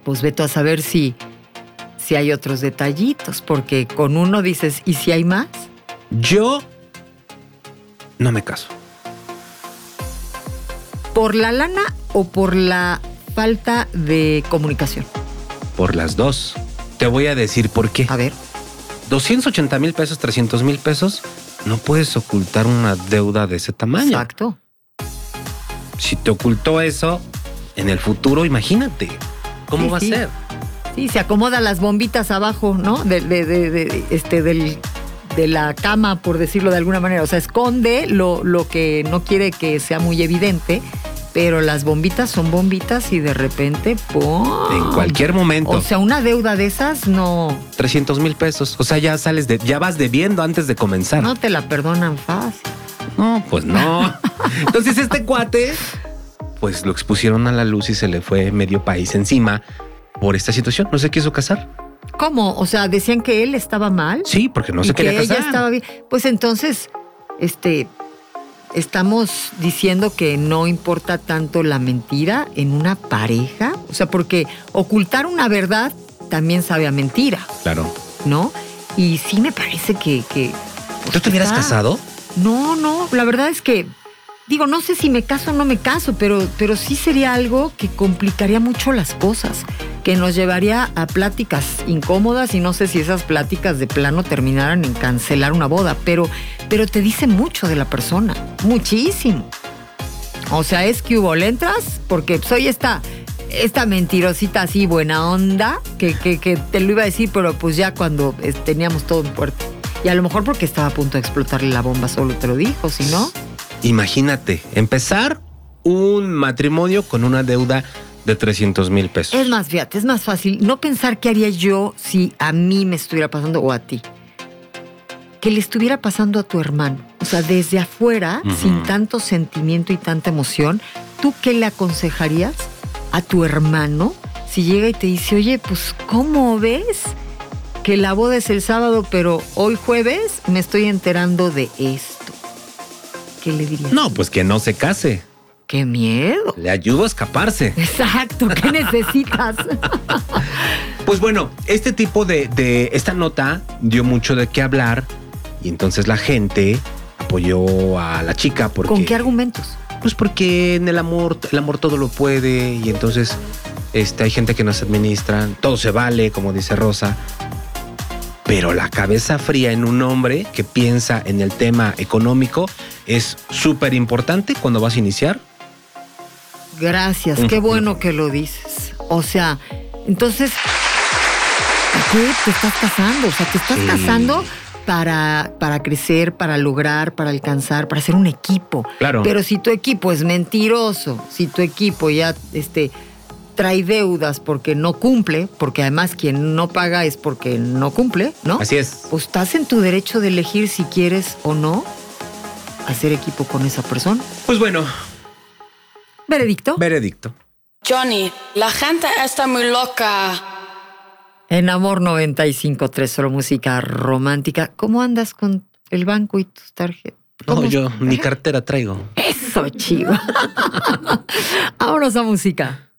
pues vete a saber si hay otros detallitos, porque con uno dices, ¿y si hay más? Yo no me caso. ¿Por la lana o por la falta de comunicación? Por las dos. Te voy a decir por qué. A ver. 280,000 pesos, 300,000 pesos, no puedes ocultar una deuda de ese tamaño. Exacto. Si te ocultó eso, en el futuro, imagínate, ¿cómo va a ser? Sí, se acomoda las bombitas abajo, ¿no? De la cama, por decirlo de alguna manera. O sea, esconde lo que no quiere que sea muy evidente, pero las bombitas son bombitas y de repente, ¡pum! En cualquier momento. O sea, una deuda de esas no... 300,000 pesos. O sea, ya vas debiendo antes de comenzar. No te la perdonan fácil. No, pues no. Entonces este cuate, pues lo expusieron a la luz y se le fue medio país encima por esta situación. No se quiso casar. ¿Cómo? O sea, decían que él estaba mal. Sí, porque no se quería casar. Ella estaba bien. Pues entonces, estamos diciendo que no importa tanto la mentira en una pareja. O sea, porque ocultar una verdad también sabe a mentira. Claro. ¿No? Y sí me parece que ¿Tú te hubieras casado? No, la verdad es que, digo, no sé si me caso o no me caso, pero sí sería algo que complicaría mucho las cosas, que nos llevaría a pláticas incómodas y no sé si esas pláticas de plano terminaran en cancelar una boda, pero te dice mucho de la persona, muchísimo. O sea, es que hubo, ¿le entras? Porque soy esta mentirosita así buena onda, que te lo iba a decir, pero pues ya cuando teníamos todo en puerta. Y a lo mejor porque estaba a punto de explotarle la bomba, solo te lo dijo, si no... Imagínate, empezar un matrimonio con una deuda de 300,000 pesos. Es más, fíjate, es más fácil no pensar qué haría yo si a mí me estuviera pasando o a ti. Que le estuviera pasando a tu hermano. O sea, desde afuera, sin tanto sentimiento y tanta emoción, ¿tú qué le aconsejarías a tu hermano si llega y te dice, oye, pues, ¿cómo ves que la boda es el sábado, pero hoy jueves me estoy enterando de esto? ¿Qué le dirías? No, pues que no se case. ¡Qué miedo! Le ayudo a escaparse. Exacto, ¿qué necesitas? Pues bueno, este tipo esta nota dio mucho de qué hablar y entonces la gente apoyó a la chica porque... ¿Con qué argumentos? Pues porque en el amor todo lo puede y entonces hay gente que no se administra, todo se vale, como dice Rosa. Pero la cabeza fría en un hombre que piensa en el tema económico es súper importante cuando vas a iniciar. Gracias, qué bueno que lo dices. O sea, entonces, ¿a qué te estás casando? O sea, te estás casando para crecer, para lograr, para alcanzar, para ser un equipo. Claro. Pero si tu equipo es mentiroso, si tu equipo ya trae deudas porque no cumple, porque además quien no paga es porque no cumple, ¿no? Así es. Pues estás en tu derecho de elegir si quieres o no hacer equipo con esa persona. Pues bueno. ¿Veredicto? Veredicto. Johnny, la gente está muy loca. En Amor 95.3, solo música romántica. ¿Cómo andas con el banco y tus tarjetas? No, yo ni cartera traigo. Eso, chivo. Vámonos a música.